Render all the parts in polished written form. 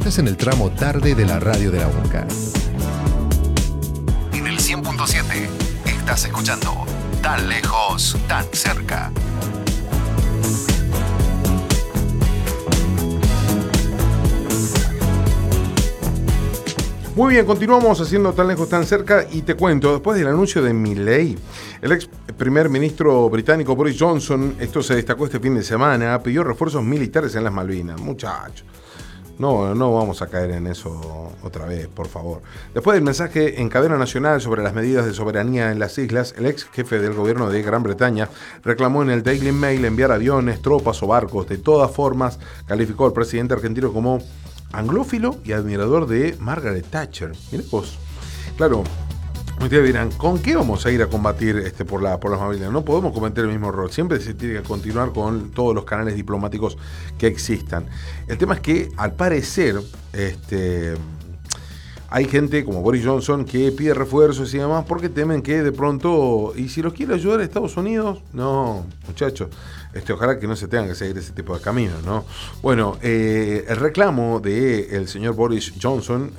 Estás en el tramo tarde de la radio de la UNCA. En el 100.7 estás escuchando Tan Lejos, Tan Cerca. Muy bien, continuamos haciendo Tan Lejos, Tan Cerca y te cuento, después del anuncio de Milley, el ex primer ministro británico Boris Johnson, esto se destacó este fin de semana, pidió refuerzos militares en las Malvinas. Muchachos, no vamos a caer en eso otra vez, por favor. Después del mensaje en cadena nacional sobre las medidas de soberanía en las islas, el ex jefe del gobierno de Gran Bretaña reclamó en el Daily Mail enviar aviones, tropas o barcos. De todas formas, calificó al presidente argentino como anglófilo y admirador de Margaret Thatcher. Mirá vos. Claro, ustedes dirán, ¿con qué vamos a ir a combatir por las Malvinas? No podemos cometer el mismo error. Siempre se tiene que continuar con todos los canales diplomáticos que existan. El tema es que, al parecer, hay gente como Boris Johnson que pide refuerzos y demás porque temen que de pronto, ¿y si los quiere ayudar a Estados Unidos? No, muchachos, ojalá que no se tengan que seguir ese tipo de caminos, ¿no? Bueno, el reclamo del señor Boris Johnson,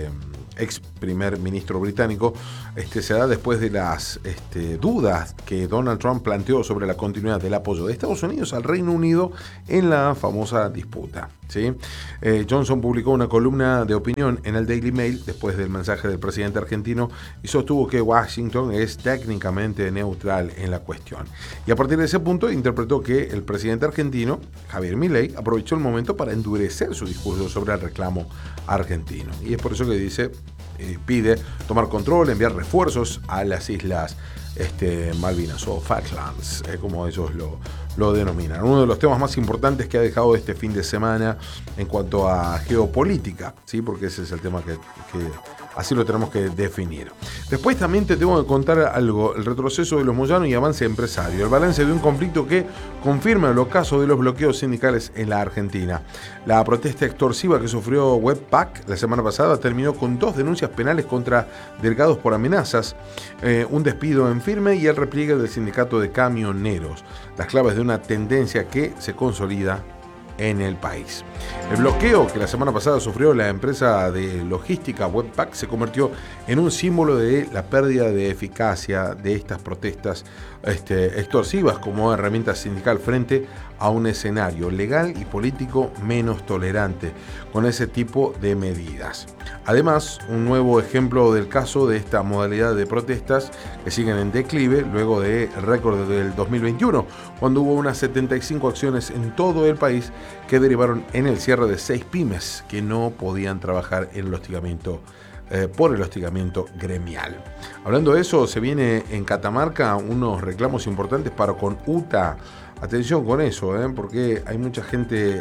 ex primer ministro británico, se da después de las dudas que Donald Trump planteó sobre la continuidad del apoyo de Estados Unidos al Reino Unido en la famosa disputa, ¿sí? Johnson publicó una columna de opinión en el Daily Mail después del mensaje del presidente argentino y sostuvo que Washington es técnicamente neutral en la cuestión. Y a partir de ese punto interpretó que el presidente argentino, Javier Milei, aprovechó el momento para endurecer su discurso sobre el reclamo argentino. Y es por eso que pide tomar control, enviar refuerzos a las islas Malvinas o Falklands, como ellos lo denominan. Uno de los temas más importantes que ha dejado este fin de semana en cuanto a geopolítica, ¿sí? Porque ese es el tema que así lo tenemos que definir. Después también te tengo que contar algo, el retroceso de los Moyano y avance empresario, el balance de un conflicto que confirma el ocaso de los bloqueos sindicales en la Argentina. La protesta extorsiva que sufrió Webpack la semana pasada terminó con 2 denuncias penales contra delegados por amenazas, un despido en firme y el repliegue del sindicato de camioneros. Las claves de una tendencia que se consolida en el país. El bloqueo que la semana pasada sufrió la empresa de logística Webpack se convirtió en un símbolo de la pérdida de eficacia de estas protestas extorsivas como herramienta sindical frente a un escenario legal y político menos tolerante con ese tipo de medidas. Además, un nuevo ejemplo del caso de esta modalidad de protestas que siguen en declive luego del récord del 2021, cuando hubo unas 75 acciones en todo el país que derivaron en el cierre de 6 pymes que no podían trabajar en el hostigamiento por el hostigamiento gremial. Hablando de eso, se viene en Catamarca unos reclamos importantes para con UTA. Atención con eso, porque hay mucha gente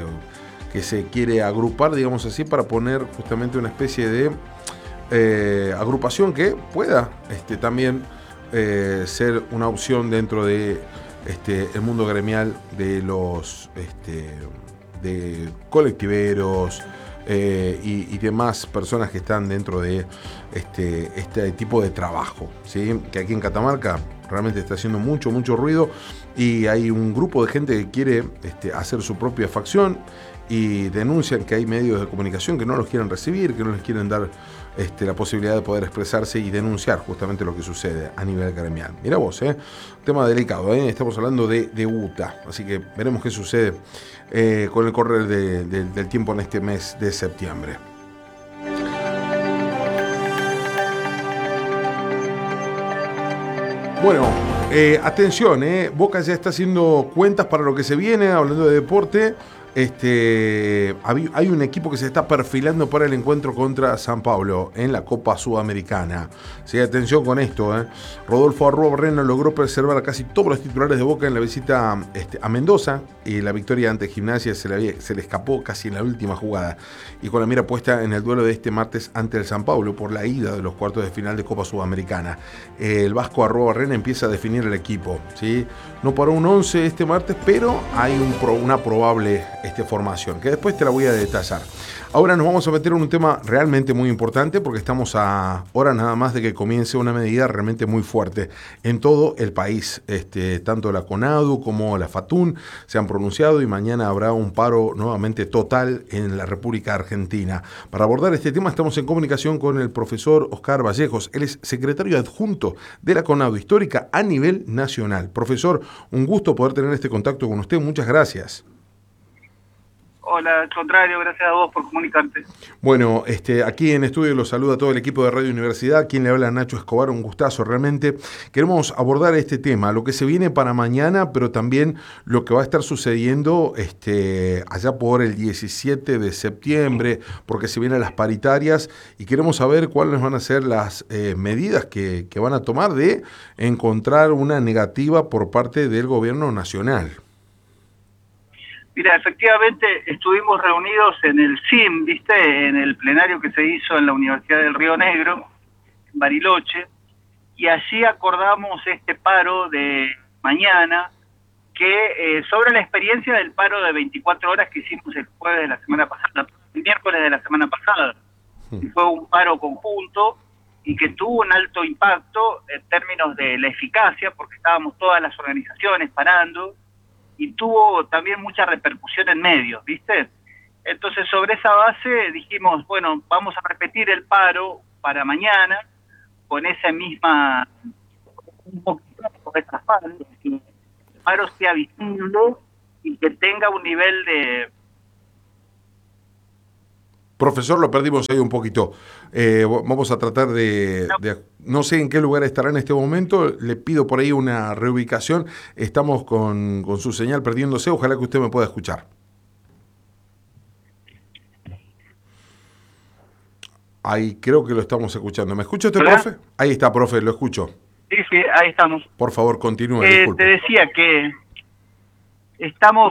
que se quiere agrupar, digamos así, para poner justamente una especie de agrupación que pueda también ser una opción dentro de el mundo gremial de los de colectiveros y demás personas que están dentro de este tipo de trabajo, ¿sí? Que aquí en Catamarca realmente está haciendo mucho ruido y hay un grupo de gente que quiere hacer su propia facción y denuncian que hay medios de comunicación que no los quieren recibir, que no les quieren dar la posibilidad de poder expresarse y denunciar justamente lo que sucede a nivel gremial. Mirá vos, tema delicado, estamos hablando de UTA, así que veremos qué sucede con el correr del tiempo en este mes de septiembre. Bueno, atención, Boca ya está haciendo cuentas para lo que se viene, hablando de deporte. Hay un equipo que se está perfilando para el encuentro contra San Pablo en la Copa Sudamericana. Sí, atención con esto, Rodolfo Arruabarrena logró preservar a casi todos los titulares de Boca en la visita a Mendoza y la victoria ante Gimnasia se le escapó casi en la última jugada y con la mira puesta en el duelo de este martes ante el San Pablo por la ida de los cuartos de final de Copa Sudamericana. El vasco Arruabarrena empieza a definir el equipo, ¿sí? No paró un 11 este martes, pero hay una probable formación, que después te la voy a detallar. Ahora nos vamos a meter en un tema realmente muy importante porque estamos a horas nada más de que comience una medida realmente muy fuerte en todo el país. Tanto la CONADU como la FATUN se han pronunciado y mañana habrá un paro nuevamente total en la República Argentina. Para abordar este tema estamos en comunicación con el profesor Oscar Vallejos. Él es secretario adjunto de la CONADU Histórica a nivel nacional. Profesor, un gusto poder tener este contacto con usted. Muchas gracias. Hola, al contrario, gracias a vos por comunicarte. Bueno, aquí en estudio los saluda todo el equipo de Radio Universidad, quien le habla Nacho Escobar, un gustazo realmente. Queremos abordar este tema, lo que se viene para mañana, pero también lo que va a estar sucediendo allá por el 17 de septiembre, porque se vienen las paritarias y queremos saber cuáles van a ser las medidas que van a tomar de encontrar una negativa por parte del gobierno nacional. Mira, efectivamente estuvimos reunidos en el CIM, ¿viste? En el plenario que se hizo en la Universidad del Río Negro, en Bariloche, y allí acordamos este paro de mañana, que sobre la experiencia del paro de 24 horas que hicimos el jueves de la semana pasada, el miércoles de la semana pasada. Fue un paro conjunto y que tuvo un alto impacto en términos de la eficacia, porque estábamos todas las organizaciones parando, y tuvo también mucha repercusión en medios, ¿viste? Entonces, sobre esa base dijimos, bueno, vamos a repetir el paro para mañana, con esa misma, un poquito de traspaso, que el paro sea visible y que tenga un nivel de... Profesor, lo perdimos ahí un poquito. Vamos a tratar no sé en qué lugar estará en este momento. Le pido por ahí una reubicación. Estamos con su señal perdiéndose. Ojalá que usted me pueda escuchar. Ahí creo que lo estamos escuchando. ¿Me escucha usted, ¿Hola? profe? Ahí está, profe, lo escucho. Sí, ahí estamos. Por favor, continúe. Disculpe. Te decía que estamos...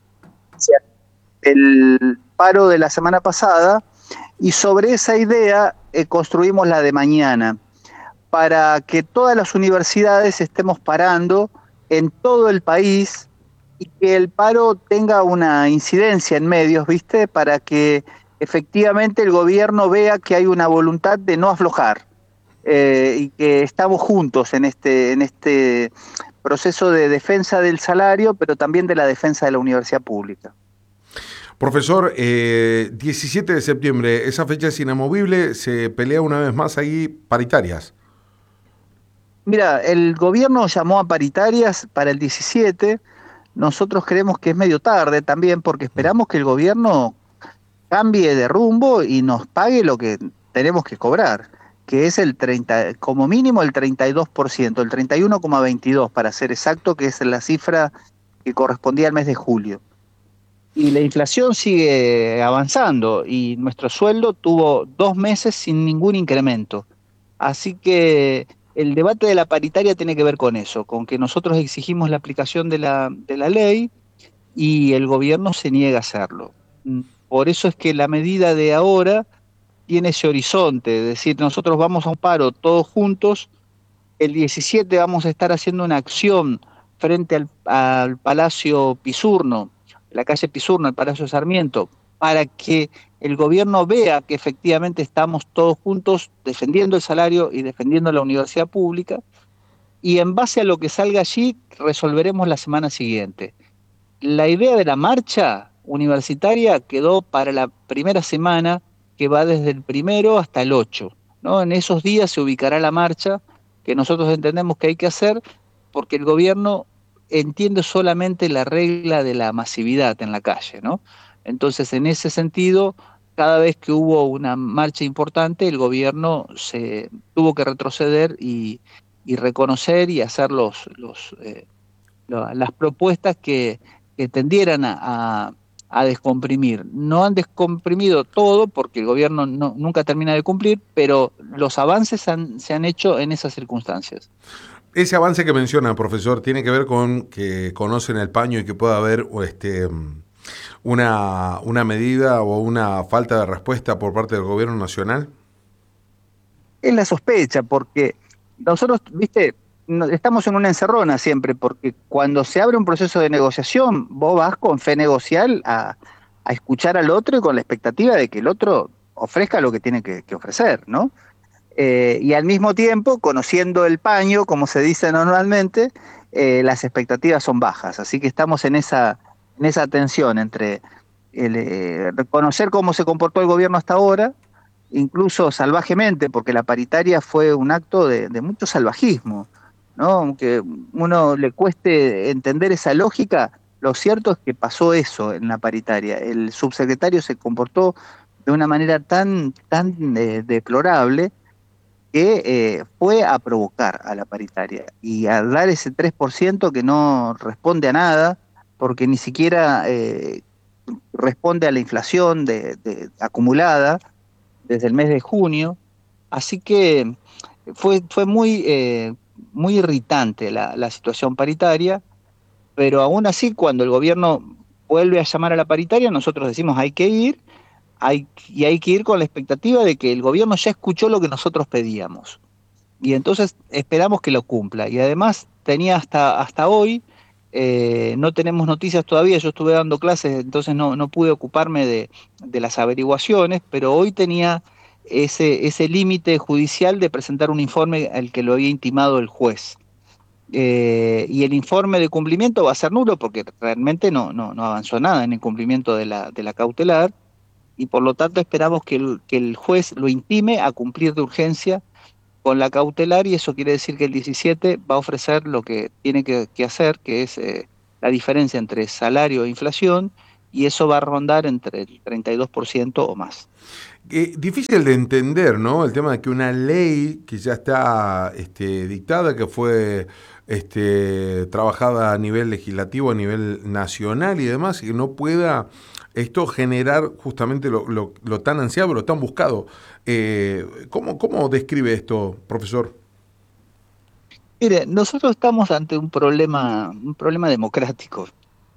El paro de la semana pasada y sobre esa idea construimos la de mañana para que todas las universidades estemos parando en todo el país y que el paro tenga una incidencia en medios, ¿viste? Para que efectivamente el gobierno vea que hay una voluntad de no aflojar y que estamos juntos en este proceso de defensa del salario, pero también de la defensa de la universidad pública. Profesor, 17 de septiembre, esa fecha es inamovible, se pelea una vez más ahí paritarias. Mira, el gobierno llamó a paritarias para el 17, nosotros creemos que es medio tarde también porque esperamos que el gobierno cambie de rumbo y nos pague lo que tenemos que cobrar, que es como mínimo el 32%, el 31,22% para ser exacto, que es la cifra que correspondía al mes de julio. Y la inflación sigue avanzando y nuestro sueldo tuvo 2 meses sin ningún incremento. Así que el debate de la paritaria tiene que ver con eso, con que nosotros exigimos la aplicación de la ley y el gobierno se niega a hacerlo. Por eso es que la medida de ahora tiene ese horizonte, es decir, nosotros vamos a un paro todos juntos, el 17 vamos a estar haciendo una acción frente al Palacio Pisurno, la calle Pisurno, el Palacio Sarmiento, para que el gobierno vea que efectivamente estamos todos juntos defendiendo el salario y defendiendo la universidad pública, y en base a lo que salga allí resolveremos la semana siguiente. La idea de la marcha universitaria quedó para la primera semana, que va desde el 1 hasta el 8, ¿no? En esos días se ubicará la marcha que nosotros entendemos que hay que hacer, porque el gobierno entiende solamente la regla de la masividad en la calle, ¿no? Entonces, en ese sentido, cada vez que hubo una marcha importante, el gobierno se tuvo que retroceder y reconocer y hacer las propuestas que tendieran a descomprimir. No han descomprimido todo porque el gobierno nunca termina de cumplir, pero los avances se han hecho en esas circunstancias. Ese avance que menciona, profesor, tiene que ver con que conocen el paño y que pueda haber una medida o una falta de respuesta por parte del gobierno nacional. Es la sospecha, porque nosotros, viste, estamos en una encerrona siempre, porque cuando se abre un proceso de negociación, vos vas con fe negocial a escuchar al otro y con la expectativa de que el otro ofrezca lo que tiene que ofrecer, ¿no? Y al mismo tiempo, conociendo el paño, como se dice normalmente, las expectativas son bajas. Así que estamos en esa tensión entre reconocer cómo se comportó el gobierno hasta ahora, incluso salvajemente, porque la paritaria fue un acto de mucho salvajismo, ¿no? Aunque uno le cueste entender esa lógica, lo cierto es que pasó eso en la paritaria. El subsecretario se comportó de una manera tan deplorable que fue a provocar a la paritaria y a dar ese 3% que no responde a nada, porque ni siquiera responde a la inflación acumulada desde el mes de junio. Así que fue muy irritante la situación paritaria, pero aún así, cuando el gobierno vuelve a llamar a la paritaria, nosotros decimos hay que ir, hay que ir con la expectativa de que el gobierno ya escuchó lo que nosotros pedíamos. Y entonces esperamos que lo cumpla. Y además tenía hasta hoy, no tenemos noticias todavía, yo estuve dando clases, entonces no pude ocuparme de las averiguaciones, pero hoy tenía ese límite judicial de presentar un informe al que lo había intimado el juez. Y el informe de cumplimiento va a ser nulo porque realmente no avanzó nada en el cumplimiento de la cautelar, y por lo tanto esperamos que el juez lo intime a cumplir de urgencia con la cautelar, y eso quiere decir que el 17 va a ofrecer lo que tiene que hacer, que es la diferencia entre salario e inflación, y eso va a rondar entre el 32% o más. Difícil de entender, ¿no? El tema de que una ley que ya está dictada, que fue trabajada a nivel legislativo, a nivel nacional y demás, y no pueda esto generar justamente lo tan ansiado, lo tan buscado. ¿Cómo describe esto, profesor? Mire, nosotros estamos ante un problema democrático,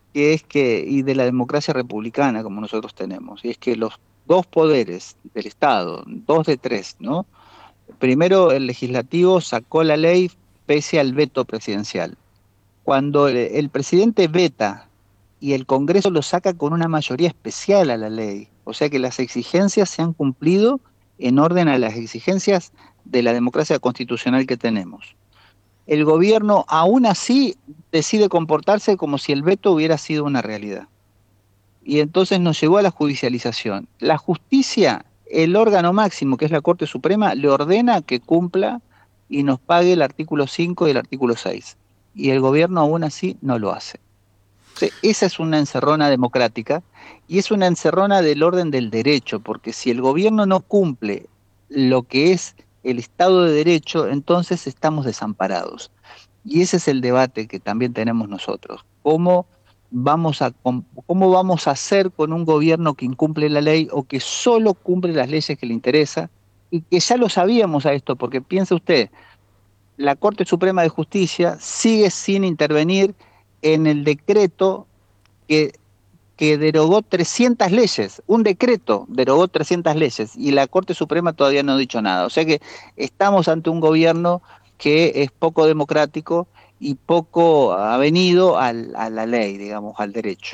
y de la democracia republicana como nosotros tenemos, y es que los dos poderes del Estado, 2 de 3, ¿no? Primero, el legislativo sacó la ley pese al veto presidencial. Cuando el presidente veta y el Congreso lo saca con una mayoría especial a la ley, o sea que las exigencias se han cumplido en orden a las exigencias de la democracia constitucional que tenemos. El gobierno aún así decide comportarse como si el veto hubiera sido una realidad. Y entonces nos llevó a la judicialización. La justicia, el órgano máximo, que es la Corte Suprema, le ordena que cumpla y nos pague el artículo 5 y el artículo 6. Y el gobierno aún así no lo hace. Esa es una encerrona democrática, y es una encerrona del orden del derecho, porque si el gobierno no cumple lo que es el Estado de Derecho, entonces estamos desamparados. Y ese es el debate que también tenemos nosotros. ¿Cómo vamos a hacer con un gobierno que incumple la ley o que solo cumple las leyes que le interesa? Y que ya lo sabíamos a esto, porque piense usted, la Corte Suprema de Justicia sigue sin intervenir en el decreto que derogó 300 leyes. Un decreto derogó 300 leyes y la Corte Suprema todavía no ha dicho nada. O sea que estamos ante un gobierno que es poco democrático y poco avenido a la ley, digamos, al derecho.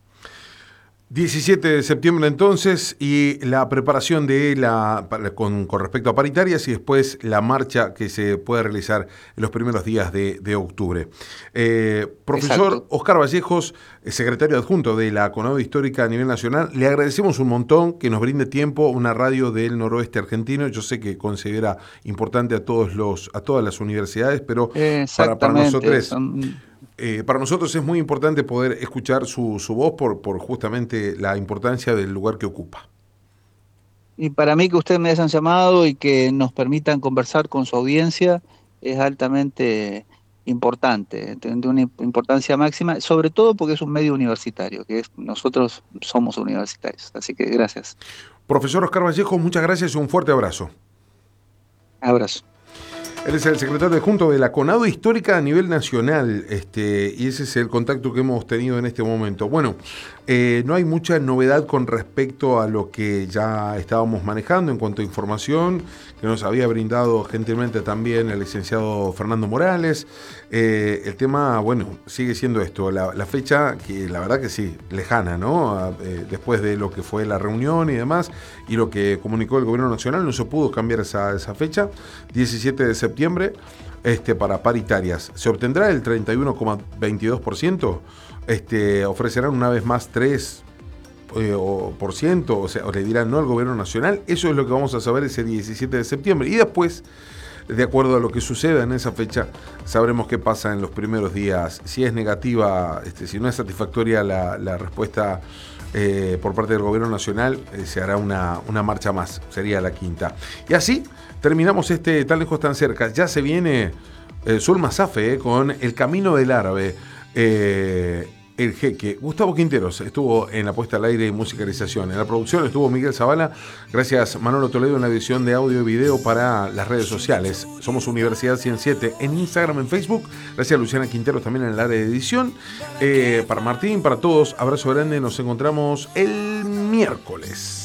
17 de septiembre entonces, y la preparación de con respecto a paritarias, y después la marcha que se puede realizar en los primeros días de octubre. Profesor Exacto. Oscar Vallejos, secretario adjunto de la CONADO Histórica a nivel nacional, le agradecemos un montón que nos brinde tiempo, una radio del noroeste argentino. Yo sé que considera importante a todas las universidades, pero para nosotros... Para nosotros es muy importante poder escuchar su voz por justamente la importancia del lugar que ocupa. Y para mí que ustedes me hayan llamado y que nos permitan conversar con su audiencia es altamente importante, de una importancia máxima, sobre todo porque es un medio universitario, nosotros somos universitarios. Así que gracias. Profesor Oscar Vallejos, muchas gracias y un fuerte abrazo. Abrazo. Él es el secretario adjunto de la CONADO Histórica a nivel nacional, y ese es el contacto que hemos tenido en este momento. Bueno, no hay mucha novedad con respecto a lo que ya estábamos manejando en cuanto a información que nos había brindado gentilmente también el licenciado Fernando Morales. El tema, bueno, sigue siendo esto, la fecha que la verdad que sí, lejana, ¿no? Después de lo que fue la reunión y demás, y lo que comunicó el gobierno nacional, no se pudo cambiar esa fecha, 17 de septiembre, para paritarias. Se obtendrá el 31,22%, ofrecerán una vez más 3%, o sea, o le dirán no al gobierno nacional. Eso es lo que vamos a saber ese 17 de septiembre. Y después, de acuerdo a lo que suceda en esa fecha, sabremos qué pasa en los primeros días. Si es negativa, si no es satisfactoria la respuesta por parte del gobierno nacional, se hará una marcha más, sería la quinta. Y así terminamos Tan Lejos Tan Cerca. Ya se viene Zulma Safe con El Camino del Árabe. El jeque Gustavo Quinteros estuvo en la puesta al aire y musicalización. En la producción estuvo Miguel Zavala. Gracias Manolo Toledo en la edición de audio y video para las redes sociales. Somos Universidad 107 en Instagram, en Facebook. Gracias a Luciana Quinteros también en el área de edición. Para Martín, para todos, abrazo grande. Nos encontramos el miércoles.